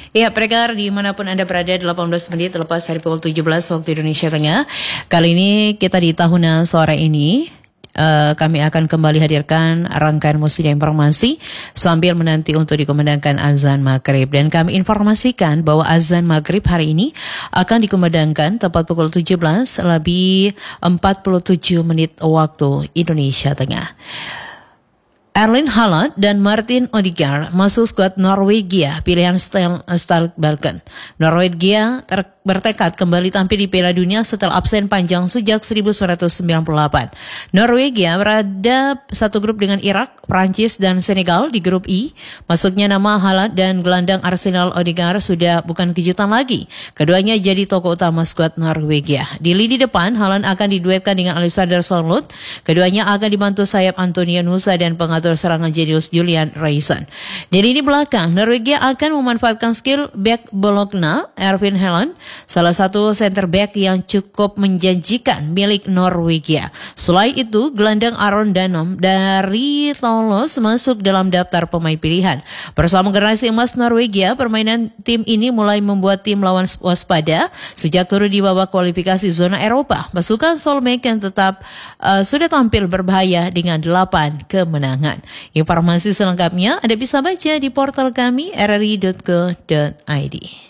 Ya, pendengar dimanapun Anda berada, 18 menit lepas hari pukul 17 waktu Indonesia Tengah. Kali ini kita di Tahuna sore ini, kami akan kembali hadirkan rangkaian musik dan informasi sambil menanti untuk dikumandangkan azan maghrib. Dan kami informasikan bahwa azan maghrib hari ini akan dikumandangkan tepat pukul 17 lebih 47 menit waktu Indonesia Tengah. Erling Haaland dan Martin Odegaard masuk skuad Norwegia pilihan Style Balkan. Norwegia bertekad kembali tampil di Piala Dunia setelah absen panjang sejak 1998. Norwegia berada satu grup dengan Irak, Prancis, dan Senegal di grup I. Masuknya nama Haaland dan gelandang Arsenal Odegaard sudah bukan kejutan lagi. Keduanya jadi tokoh utama skuad Norwegia. Di lini depan, Haaland akan diduetkan dengan Alexander Sørloth. Keduanya akan dibantu sayap Antonio Nusa dan pengatur serangan jenius Julian Reisen. Di lini belakang, Norwegia akan memanfaatkan skill back Bologna, Erling Haaland, salah satu center back yang cukup menjanjikan milik Norwegia. Selain itu, gelandang Aron Danom dari Toulouse masuk dalam daftar pemain pilihan. Bersama generasi emas Norwegia, permainan tim ini mulai membuat tim lawan waspada sejak turun di babak kualifikasi zona Eropa. Pasukan Solbakken tetap sudah tampil berbahaya dengan 8 kemenangan. Informasi selengkapnya Anda bisa baca di portal kami rri.co.id.